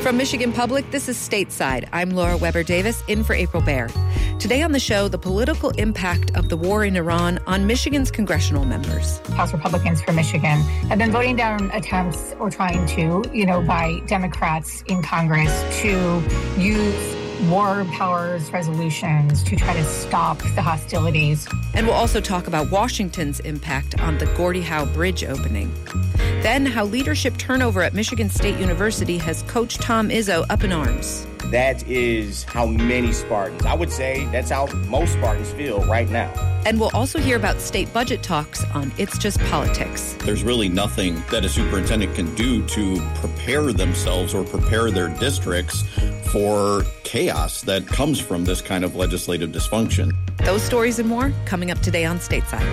From Michigan Public, this is Stateside. I'm Laura Weber Davis, in for April Baer. Today on the show, the political impact of the war in Iran on Michigan's congressional members. House Republicans from Michigan have been voting down attempts, or trying to, by Democrats in Congress to use war powers resolutions to try to stop the hostilities. And we'll also talk about Washington's impact on the Gordie Howe Bridge opening. Then how leadership turnover at Michigan State University has Coach Tom Izzo up in arms. That is how many Spartans, I would say that's how most Spartans feel right now. And we'll also hear about state budget talks on It's Just Politics. There's really nothing that a superintendent can do to prepare themselves or prepare their districts for chaos that comes from this kind of legislative dysfunction. Those stories and more coming up today on Stateside.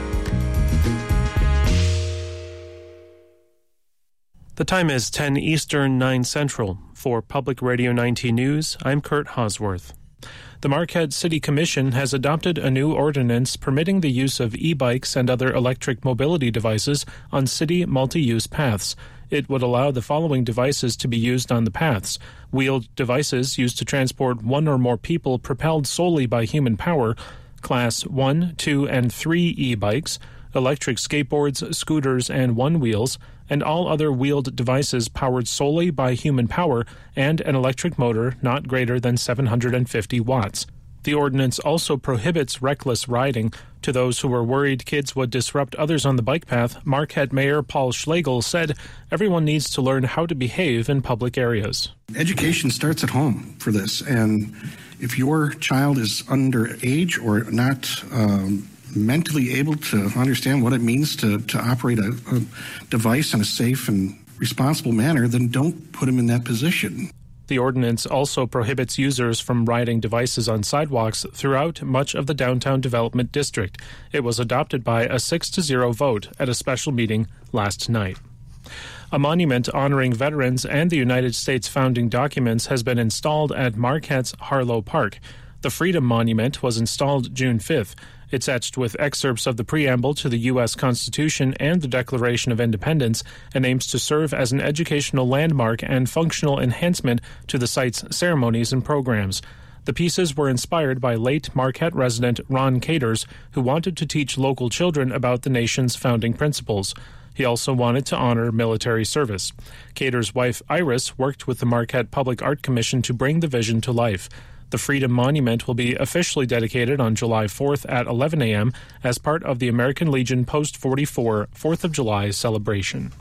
The time is 10 Eastern, 9 Central. For Public Radio 19 News, I'm Kurt Hosworth. The Marquette City Commission has adopted a new ordinance permitting the use of e-bikes and other electric mobility devices on city multi-use paths. It would allow the following devices to be used on the paths: wheeled devices used to transport one or more people propelled solely by human power, Class 1, 2, and 3 e-bikes, electric skateboards, scooters, and one-wheels, and all other wheeled devices powered solely by human power and an electric motor not greater than 750 watts. The ordinance also prohibits reckless riding. To those who were worried kids would disrupt others on the bike path, Marquette Mayor Paul Schlegel said everyone needs to learn how to behave in public areas. Education starts at home for this, and if your child is underage or not mentally able to understand what it means to operate a device in a safe and responsible manner, then don't put them in that position. The ordinance also prohibits users from riding devices on sidewalks throughout much of the downtown development district. It was adopted by a 6-0 vote at a special meeting last night. A monument honoring veterans and the United States founding documents has been installed at Marquette's Harlow Park. The Freedom Monument was installed June 5th. It's etched with excerpts of the preamble to the U.S. Constitution and the Declaration of Independence and aims to serve as an educational landmark and functional enhancement to the site's ceremonies and programs. The pieces were inspired by late Marquette resident Ron Caters, who wanted to teach local children about the nation's founding principles. He also wanted to honor military service. Caters' wife Iris worked with the Marquette Public Art Commission to bring the vision to life. The Freedom Monument will be officially dedicated on July 4th at 11 a.m. as part of the American Legion Post 44 4th of July celebration.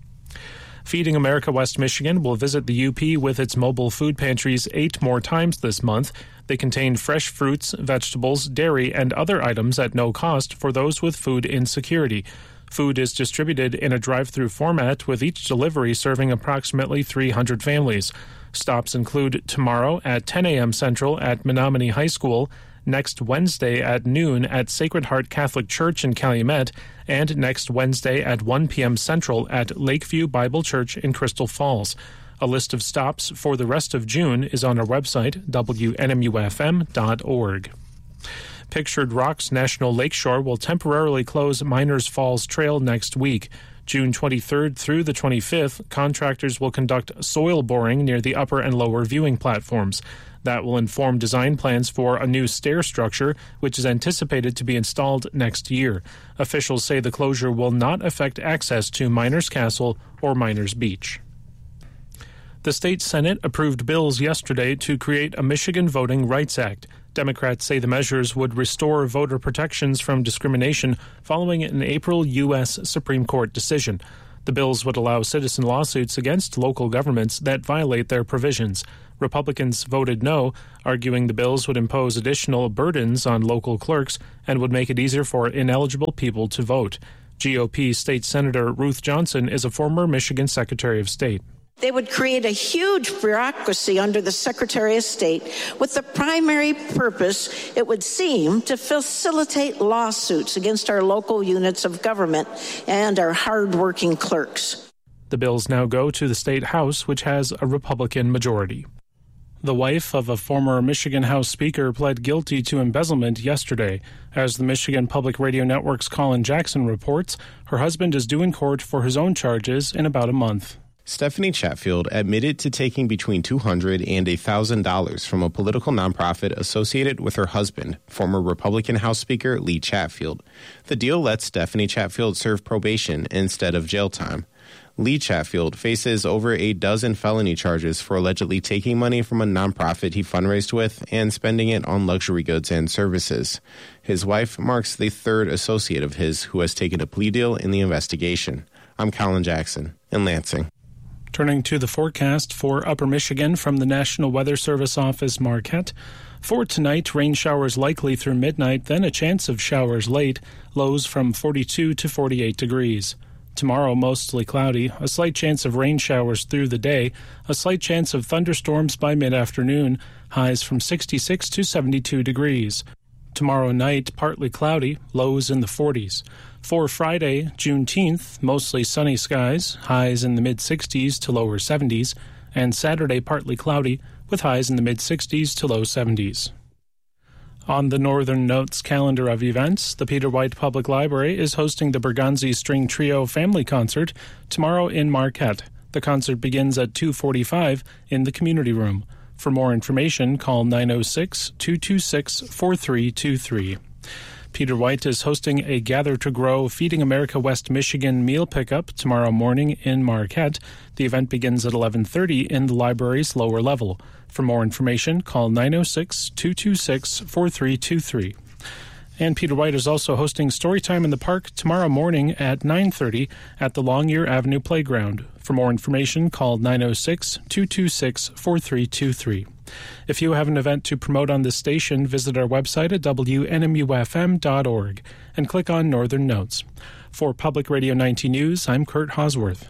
Feeding America West Michigan will visit the UP with its mobile food pantries 8 more times this month. They contain fresh fruits, vegetables, dairy, and other items at no cost for those with food insecurity. Food is distributed in a drive-through format, with each delivery serving approximately 300 families. Stops include tomorrow at 10 a.m. Central at Menominee High School, next Wednesday at noon at Sacred Heart Catholic Church in Calumet, and next Wednesday at 1 p.m. Central at Lakeview Bible Church in Crystal Falls. A list of stops for the rest of June is on our website, WNMUFM.org. Pictured Rocks National Lakeshore will temporarily close Miners Falls Trail next week. June 23rd through the 25th, contractors will conduct soil boring near the upper and lower viewing platforms. That will inform design plans for a new stair structure, which is anticipated to be installed next year. Officials say the closure will not affect access to Miners Castle or Miners Beach. The state Senate approved bills yesterday to create a Michigan Voting Rights Act. Democrats say the measures would restore voter protections from discrimination following an April U.S. Supreme Court decision. The bills would allow citizen lawsuits against local governments that violate their provisions. Republicans voted no, arguing the bills would impose additional burdens on local clerks and would make it easier for ineligible people to vote. GOP State Senator Ruth Johnson is a former Michigan Secretary of State. They would create a huge bureaucracy under the Secretary of State with the primary purpose, it would seem, to facilitate lawsuits against our local units of government and our hardworking clerks. The bills now go to the State House, which has a Republican majority. The wife of a former Michigan House Speaker pled guilty to embezzlement yesterday. As the Michigan Public Radio Network's Colin Jackson reports, her husband is due in court for his own charges in about a month. Stephanie Chatfield admitted to taking between $200 and $1,000 from a political nonprofit associated with her husband, former Republican House Speaker Lee Chatfield. The deal lets Stephanie Chatfield serve probation instead of jail time. Lee Chatfield faces over a dozen felony charges for allegedly taking money from a nonprofit he fundraised with and spending it on luxury goods and services. His wife marks the third associate of his who has taken a plea deal in the investigation. I'm Colin Jackson in Lansing. Turning to the forecast for Upper Michigan from the National Weather Service Office, Marquette. For tonight, rain showers likely through midnight, then a chance of showers late, lows from 42 to 48 degrees. Tomorrow, mostly cloudy, a slight chance of rain showers through the day, a slight chance of thunderstorms by mid-afternoon, highs from 66 to 72 degrees. Tomorrow night, partly cloudy, lows in the 40s. For Friday, Juneteenth, mostly sunny skies, highs in the mid-60s to lower 70s, and Saturday, partly cloudy, with highs in the mid-60s to low 70s. On the Northern Notes calendar of events, the Peter White Public Library is hosting the Berganzi String Trio Family Concert tomorrow in Marquette. The concert begins at 2:45 in the community room. For more information, call 906-226-4323. Peter White is hosting a Gather to Grow Feeding America West Michigan meal pickup tomorrow morning in Marquette. The event begins at 11:30 in the library's lower level. For more information, call 906-226-4323. And Peter White is also hosting Storytime in the Park tomorrow morning at 9:30 at the Longyear Avenue Playground. For more information, call 906-226-4323. If you have an event to promote on this station, visit our website at WNMUFM.org and click on Northern Notes. For Public Radio 90 News, I'm Kurt Hosworth.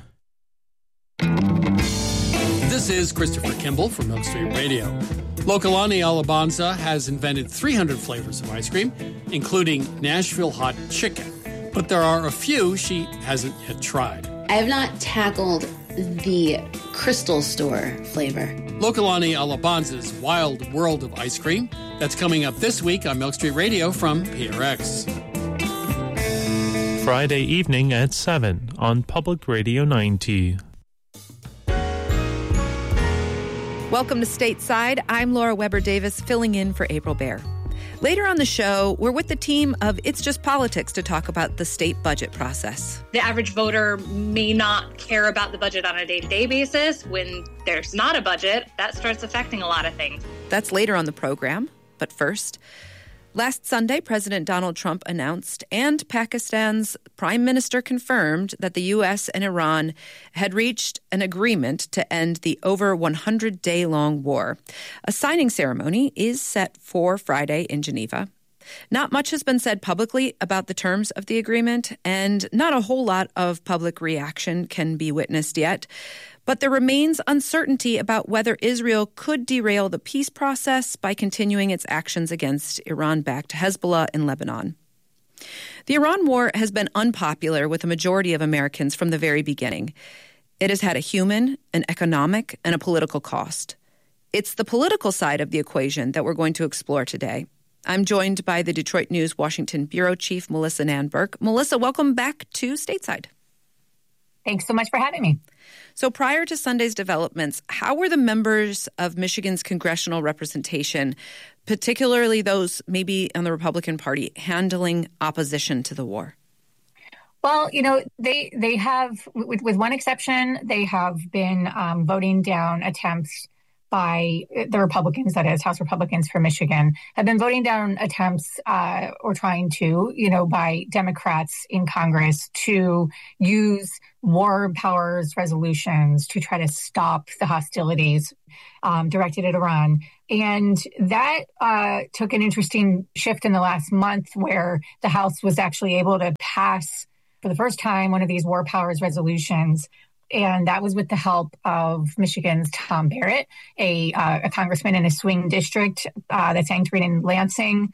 This is Christopher Kimball from Milk Street Radio. Lokalani Alabanza has invented 300 flavors of ice cream, including Nashville Hot Chicken. But there are a few she hasn't yet tried. I have not tackled the Crystal Store flavor. Lokalani Alabanza's Wild World of Ice Cream. That's coming up this week on Milk Street Radio from PRX. Friday evening at 7 on Public Radio 90. Welcome to Stateside. I'm Laura Weber Davis, filling in for April Baer. Later on the show, we're with the team of It's Just Politics to talk about the state budget process. The average voter may not care about the budget on a day-to-day basis. When there's not a budget, that starts affecting a lot of things. That's later on the program. But first, last Sunday, President Donald Trump announced and Pakistan's prime minister confirmed that the U.S. and Iran had reached an agreement to end the over 100-day-long war. A signing ceremony is set for Friday in Geneva. Not much has been said publicly about the terms of the agreement, and not a whole lot of public reaction can be witnessed yet. But there remains uncertainty about whether Israel could derail the peace process by continuing its actions against Iran-backed Hezbollah in Lebanon. The Iran war has been unpopular with a majority of Americans from the very beginning. It has had a human, an economic, and a political cost. It's the political side of the equation that we're going to explore today. I'm joined by the Detroit News Washington Bureau Chief, Melissa Nanberg. Melissa, welcome back to Stateside. Thanks so much for having me. So prior to Sunday's developments, how were the members of Michigan's congressional representation, particularly those maybe on the Republican Party, handling opposition to the war? Well, you know, they have, with one exception, they have been voting down attempts by the Republicans, that is, House Republicans for Michigan, have been voting down attempts or trying to, by Democrats in Congress to use war powers resolutions to try to stop the hostilities directed at Iran. And that took an interesting shift in the last month where the House was actually able to pass, for the first time, one of these war powers resolutions. And that was with the help of Michigan's Tom Barrett, a congressman in a swing district that's anchored in Lansing.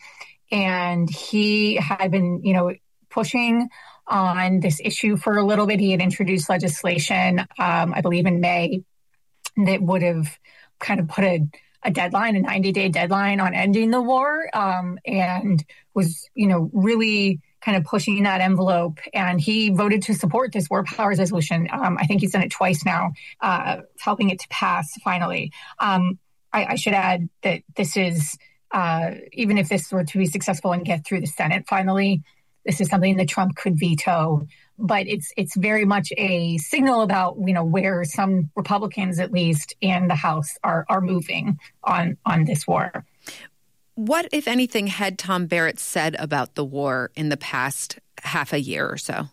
And he had been, pushing on this issue for a little bit. He had introduced legislation, I believe in May, that would have kind of put a deadline, a 90-day deadline on ending the war, and was, really kind of pushing that envelope. And he voted to support this war powers resolution. I think he's done it twice now, helping it to pass finally. I should add that this is, even if this were to be successful and get through the Senate finally, this is something that Trump could veto. But it's very much a signal about, where some Republicans, at least in the House, are moving on this war. What, if anything, had Tom Barrett said about the war in the past half a year or so?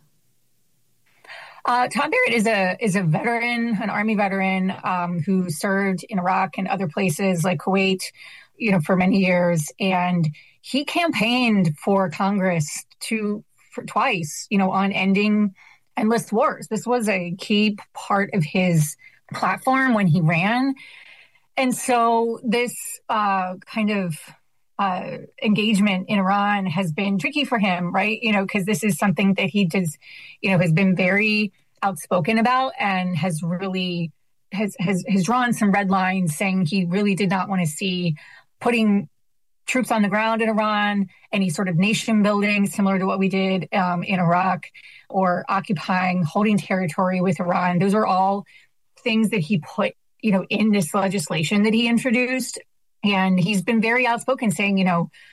Tom Barrett is a veteran, an Army veteran who served in Iraq and other places like Kuwait, for many years. And he campaigned for Congress twice, on ending endless wars. This was a key part of his platform when he ran. And so this kind of engagement in Iran has been tricky for him, right? Because this is something that he does, has been very outspoken about and has really has drawn some red lines, saying he really did not want to see putting troops on the ground in Iran, any sort of nation building similar to what we did in Iraq, or occupying, holding territory with Iran. Those are all things that he put, in this legislation that he introduced. And he's been very outspoken, saying,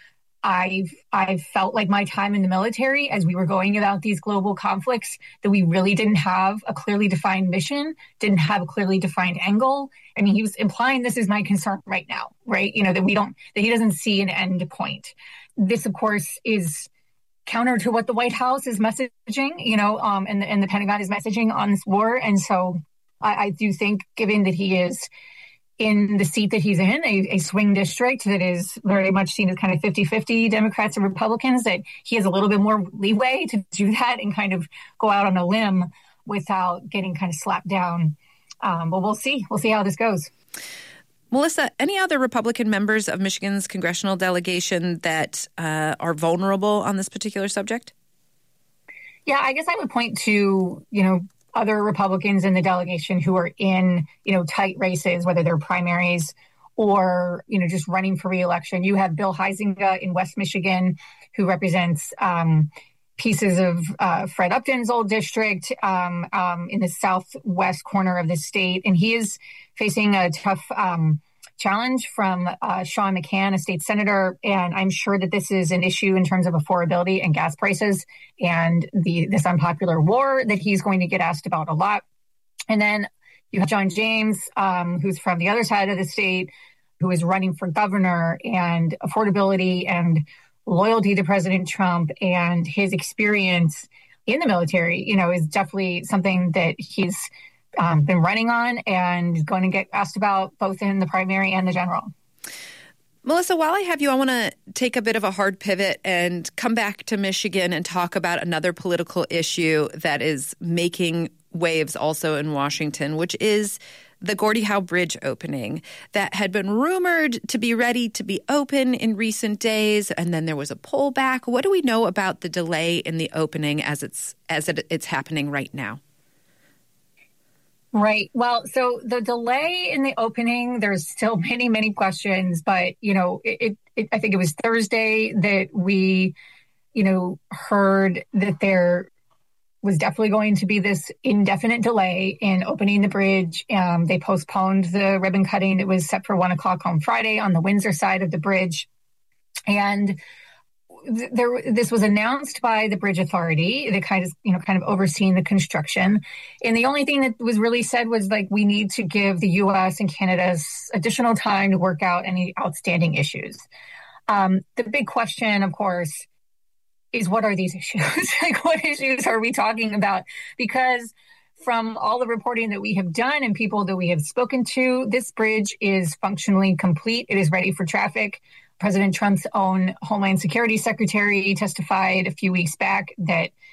I've felt like my time in the military, as we were going about these global conflicts, that we really didn't have a clearly defined mission, didn't have a clearly defined angle. I mean, he was implying this is my concern right now, right? That he doesn't see an end point. This, of course, is counter to what the White House is messaging, and the Pentagon is messaging on this war. And so I do think, given that he is in the seat that he's in, a swing district that is very much seen as kind of 50-50 Democrats and Republicans, that he has a little bit more leeway to do that and kind of go out on a limb without getting kind of slapped down. But we'll see. We'll see how this goes. Melissa, any other Republican members of Michigan's congressional delegation that are vulnerable on this particular subject? Yeah, I guess I would point to, other Republicans in the delegation who are in, tight races, whether they're primaries or, just running for re-election. You have Bill Huizenga in West Michigan, who represents pieces of Fred Upton's old district in the southwest corner of the state. And he is facing a tough challenge from Sean McCann, a state senator. And I'm sure that this is an issue in terms of affordability and gas prices and this unpopular war that he's going to get asked about a lot. And then you have John James, who's from the other side of the state, who is running for governor, and affordability and loyalty to President Trump and his experience in the military, is definitely something that he's been running on and going to get asked about both in the primary and the general. Melissa, while I have you, I want to take a bit of a hard pivot and come back to Michigan and talk about another political issue that is making waves also in Washington, which is the Gordie Howe Bridge opening that had been rumored to be ready to be open in recent days, and then there was a pullback. What do we know about the delay in the opening as it's happening right now? Right. Well, so the delay in the opening, there's still many, many questions, but, I think it was Thursday that we, heard that there was definitely going to be this indefinite delay in opening the bridge. They postponed the ribbon cutting. It was set for 1:00 on Friday on the Windsor side of the bridge. And this was announced by the Bridge Authority, that kind of overseeing the construction. And the only thing that was really said was, we need to give the U.S. and Canada additional time to work out any outstanding issues. The big question, of course, is what are these issues? What issues are we talking about? Because from all the reporting that we have done and people that we have spoken to, this bridge is functionally complete. It is ready for traffic. President Trump's own Homeland Security Secretary testified a few weeks back that